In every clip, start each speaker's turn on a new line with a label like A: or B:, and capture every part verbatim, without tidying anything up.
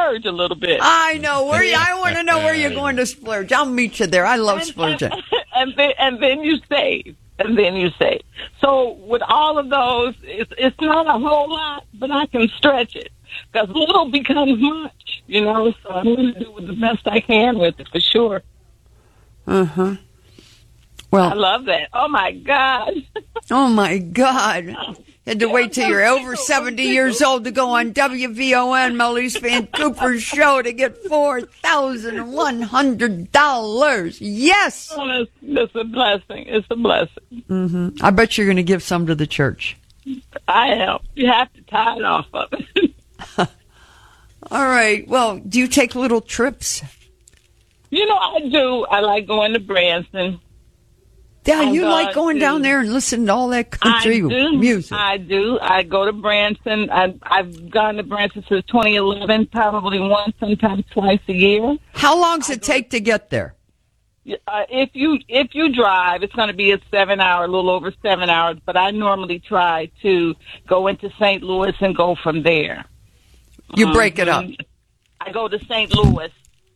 A: splurge a little bit.
B: I know where you, I want to know where you're going to splurge. I'll meet you there. I love
A: and,
B: splurging.
A: And, and then and then you save. And then you save. So with all of those, it's, it's not a whole lot, but I can stretch it. Because little becomes much, you know, so I'm going to do the best I can with it, for sure.
B: Uh-huh. Well,
A: I love that. Oh, my God.
B: Oh, my God. Had to wait till you're over seventy years old to go on W V O N, Melise Van Cooper's show, to get four thousand one hundred dollars. Yes.
A: Oh, that's, that's a blessing. It's a blessing.
B: Mm-hmm. I bet you're going to give some to the church.
A: I am. You have to tie it off of it.
B: All right. Well, do you take little trips?
A: You know, I do. I like going to Branson.
B: Yeah, you
A: I
B: like going
A: to,
B: down there and listening to all that country
A: I do.
B: music.
A: I do. I go to Branson. I, I've gone to Branson since twenty eleven, probably once, sometimes twice a year.
B: How long does
A: I
B: it take to get there?
A: Uh, if you if you drive, it's going to be a seven hour, a little over seven hours. But I normally try to go into Saint Louis and go from there.
B: You break it up.
A: Um, I go to Saint Louis.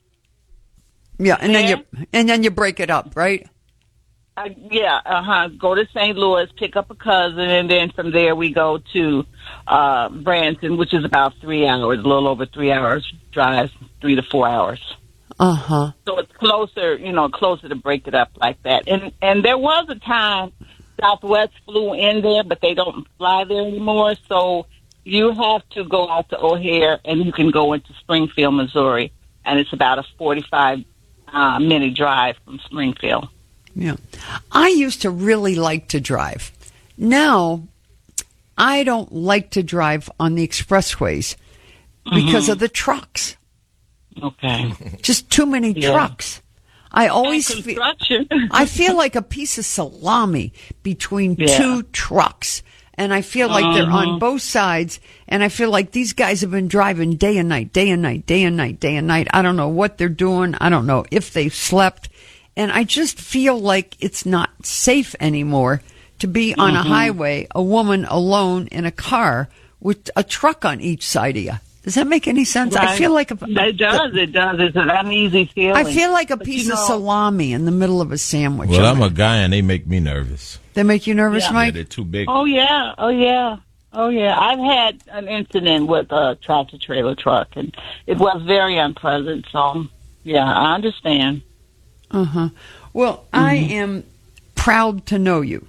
B: Yeah, and then
A: Yeah.
B: you and then you break it up, right?
A: Uh, yeah, uh-huh. Go to Saint Louis, pick up a cousin, and then from there we go to uh, Branson, which is about three hours, a little over three hours drive, three to four hours.
B: Uh-huh.
A: So it's closer, you know, closer to break it up like that. And and there was a time Southwest flew in there, but they don't fly there anymore. So you have to go out to O'Hare, and you can go into Springfield, Missouri, and it's about a forty-five uh, minute drive from Springfield.
B: Yeah. I used to really like to drive. Now, I don't like to drive on the expressways because
A: Mm-hmm.
B: of the trucks.
A: Okay.
B: Just too many
A: Yeah.
B: trucks. I always
A: And
B: feel
A: construction.
B: I feel like a piece of salami between
A: Yeah.
B: two trucks. And I feel like they're on
A: Uh-huh.
B: both sides. And I feel like these guys have been driving day and night, day and night, day and night, day and night. I don't know what they're doing. I don't know if they've slept. And I just feel like it's not safe anymore to be on a highway, a woman alone in a car with a truck on each side of you. Does that make any sense? I
A: Right.
B: feel like a,
A: It does. It does. It's an uneasy feeling.
B: I feel like a
A: But
B: piece
A: you
B: of
A: know-
B: salami in the middle of a sandwich.
C: Well, I'm a guy, and they make me nervous.
B: They make you nervous,
A: Yeah.
C: Yeah,
B: Mike?
C: they're too big.
A: Oh yeah, oh yeah, oh yeah. I've had an incident with a tractor trailer truck, and it was very unpleasant. So yeah, I understand.
B: Uh-huh. Well, I am proud to know you.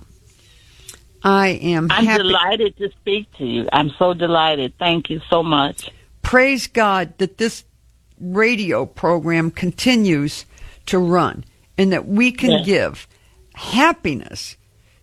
B: I am
A: I'm
B: happy.
A: delighted to speak to you. I'm so delighted. Thank you so much.
B: Praise God that this radio program continues to run and that we can
A: Yes.
B: give happiness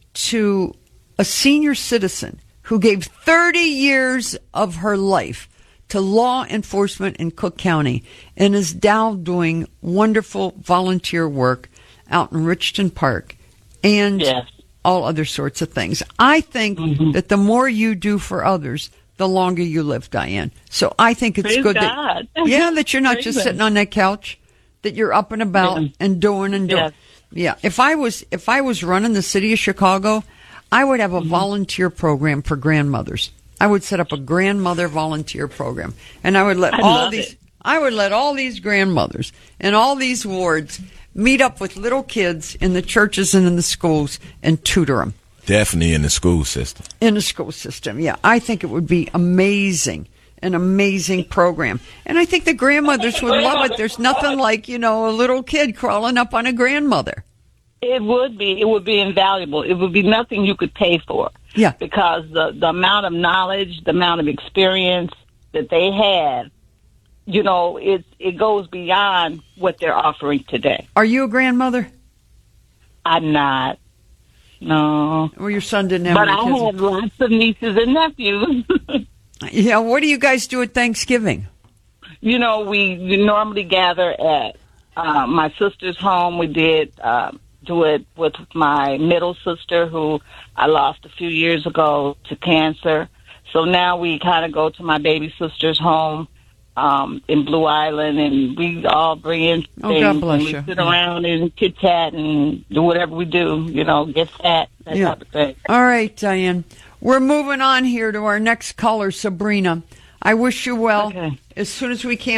B: to a senior citizen who gave thirty years of her life to law enforcement in Cook County and is now doing wonderful volunteer work out in Richton Park and
A: Yes.
B: all other sorts of things. I think
A: Mhm.
B: that the more you do for others, the longer you live, Diane. So I think it's
A: Praise
B: good
A: God.
B: that yeah, that you're not
A: Praise
B: just
A: Him.
B: sitting on that couch, that you're up and about
A: Yeah.
B: and doing and doing.
A: Yes.
B: Yeah. If I was if I was running the city of Chicago, I would have a
A: Mm-hmm.
B: volunteer program for grandmothers. I would set up a grandmother volunteer program, and I would let
A: I
B: all
A: love
B: these
A: it.
B: I would let all these grandmothers in all these wards meet up with little kids in the churches and in the schools and tutor them.
C: Definitely in the school system.
B: In the school system, yeah. I think it would be amazing, an amazing program. And I think the grandmothers would love it. There's nothing like, you know, a little kid crawling up on a grandmother.
A: It would be. It would be invaluable. It would be nothing you could pay for.
B: Yeah.
A: Because the, the amount of knowledge, the amount of experience that they have, you know, it, it goes beyond what they're offering today.
B: Are you a grandmother?
A: I'm not. No.
B: Or your son didn't have
A: But
B: any
A: I
B: kids?
A: have lots of nieces and nephews.
B: Yeah, what do you guys do at Thanksgiving?
A: You know, we, we normally gather at uh, my sister's home. We did uh, do it with my middle sister, who I lost a few years ago to cancer. So now we kind of go to my baby sister's home um, in Blue Island, and we all bring in things.
B: Oh, God bless
A: and we
B: you.
A: sit around and chit-chat and do whatever we do, you know, get fat, that
B: Yeah.
A: type of thing.
B: All right, Diane. We're moving on here to our next caller, Sabrina. I wish you well.
A: Okay.
B: As soon as we can.